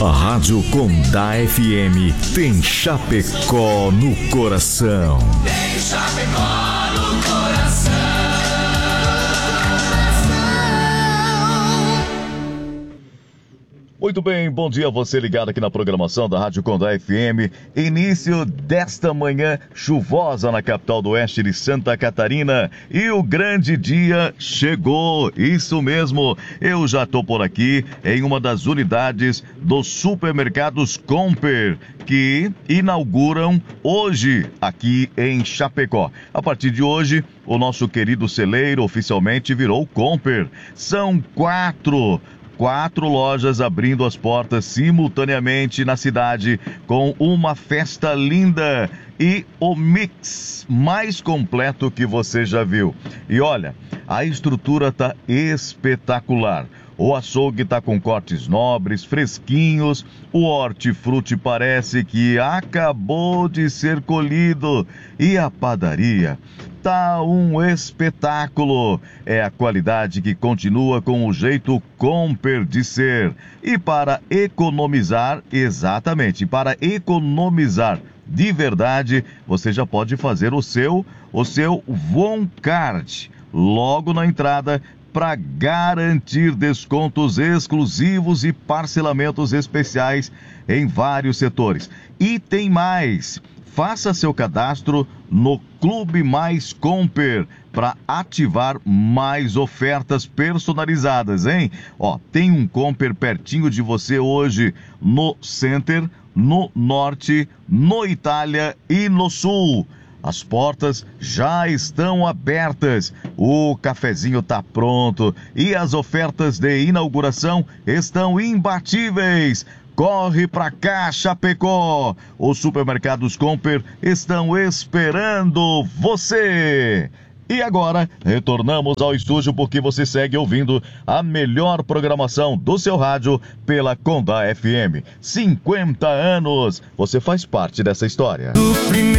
A Rádio Condá FM tem Chapecó no coração. Tem Chapecó no coração. Muito bem, bom dia a você ligado aqui na programação da Rádio Condá FM. Início desta manhã chuvosa na capital do oeste de Santa Catarina. E o grande dia chegou, isso mesmo. Eu já estou por aqui em uma das unidades dos supermercados Comper, que inauguram hoje aqui em Chapecó. A partir de hoje, o nosso querido celeiro oficialmente virou Comper. São quatro lojas abrindo as portas simultaneamente na cidade, com uma festa linda e o mix mais completo que você já viu. E olha, a estrutura tá espetacular. O açougue tá com cortes nobres, fresquinhos, o hortifruti parece que acabou de ser colhido e a padaria tá um espetáculo. É a qualidade que continua com o jeito Comper de ser. E para economizar, exatamente, para economizar de verdade, você já pode fazer o seu Voncard logo na entrada, para garantir descontos exclusivos e parcelamentos especiais em vários setores. E tem mais! Faça seu cadastro no Clube Mais Comper para ativar mais ofertas personalizadas, hein? Ó, tem um Comper pertinho de você hoje no Center, no Norte, no Itália e no Sul. As portas já estão abertas, o cafezinho tá pronto e as ofertas de inauguração estão imbatíveis. Corre pra cá, Chapecó! Os supermercados Comper estão esperando você! E agora, retornamos ao estúdio porque você segue ouvindo a melhor programação do seu rádio pela Condá FM. 50 anos! Você faz parte dessa história.